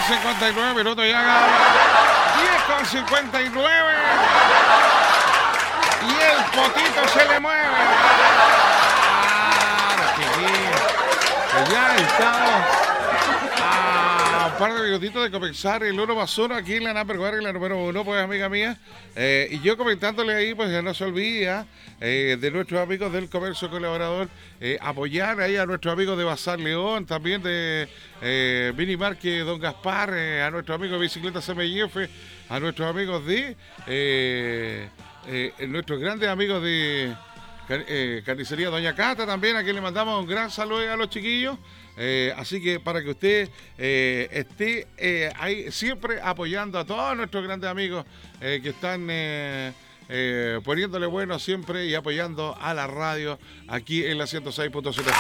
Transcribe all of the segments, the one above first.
10:59 minutos ya. 10:59. Y el potito se le mueve. Claro, chiquillos. Ya estamos a un par de minutitos de comenzar el 1+1 aquí en la Number One, la número 1, pues, amiga mía. Y yo comentándole ahí, pues, que no se olvida de nuestros amigos del comercio colaborador, apoyar ahí a nuestros amigos de Bazar León, también de Mini Market Don Gaspar, a nuestros amigos de Bicicleta CMF, a nuestros amigos de nuestros grandes amigos de Carnicería Doña Cata también, a quien le mandamos un gran saludo a los chiquillos. Así que para que usted esté ahí siempre apoyando a todos nuestros grandes amigos que están poniéndole bueno siempre y apoyando a la radio aquí en la 106.7.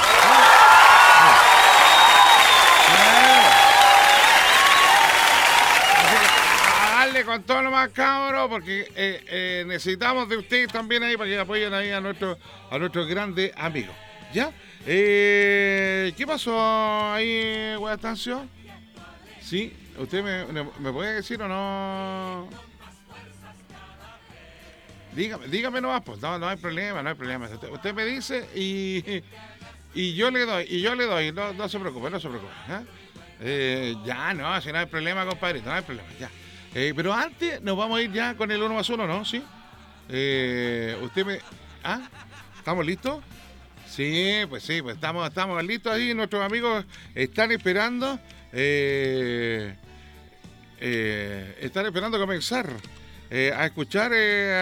Darle con todo lo más, cabros, porque necesitamos de ustedes también ahí para que apoyen ahí a nuestros grandes amigos. ¿Ya? ¿Qué pasó ahí, Guastancio? ¿Sí? ¿Usted me puede decir o no? Dígame nomás, pues. No hay problema. Usted me dice y yo le doy. No se preocupe. Ya, no, si no hay problema, compadre, no hay problema, ya. Pero antes nos vamos a ir ya con el 1+1, ¿no? ¿Sí? ¿Estamos listos? Sí, pues estamos listos ahí, nuestros amigos están esperando comenzar a escuchar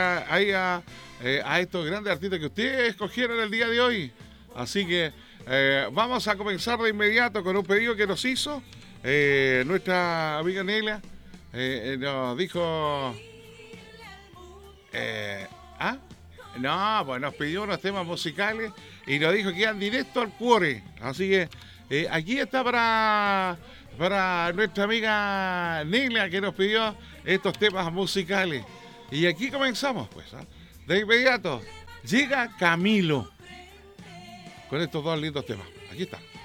a estos grandes artistas que ustedes escogieron el día de hoy. Así que vamos a comenzar de inmediato con un pedido que nos hizo nuestra amiga Nelia. Nos dijo... No, pues nos pidió unos temas musicales y nos dijo que iban directo al cuore. Así que aquí está para nuestra amiga Nelia, que nos pidió estos temas musicales. Y aquí comenzamos, pues. De inmediato llega Camilo con estos dos lindos temas. Aquí está.